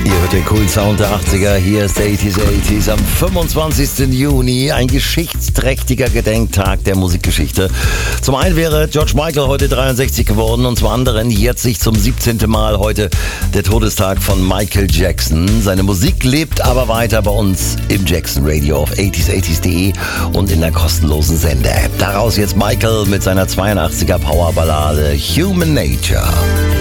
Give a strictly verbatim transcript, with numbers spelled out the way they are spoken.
Ihr hört den coolen Sound der achtziger, hier ist achtziger achtziger am fünfundzwanzigsten Juni, ein geschichtsträchtiger Gedenktag der Musikgeschichte. Zum einen wäre George Michael heute dreiundsechzig geworden und zum anderen jährt sich zum siebzehnten Mal heute der Todestag von Michael Jackson. Seine Musik lebt aber weiter bei uns im Jackson Radio auf achtziger achtziger punkt de und in der kostenlosen Sender-App. Daraus jetzt Michael mit seiner zweiundachtziger Powerballade Human Nature.